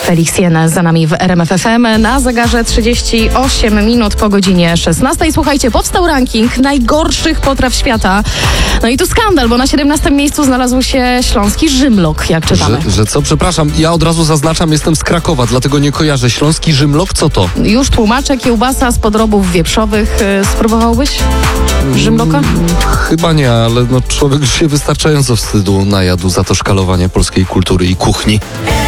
Felix Jen za nami w RMF FM. Na zegarze 38 minut po godzinie 16. Słuchajcie, powstał ranking najgorszych potraw świata. No i tu skandal, bo na 17 miejscu znalazł się śląski Rzymlok, jak czytamy. Że co? Przepraszam, ja od razu zaznaczam, jestem z Krakowa, dlatego nie kojarzę. Śląski Rzymlok, co to? Już tłumaczę, kiełbasa z podrobów wieprzowych. Spróbowałbyś Rzymloka? Chyba nie, ale człowiek już się wystarczająco wstydu najadł za to szkalowanie polskiej kultury i kuchni.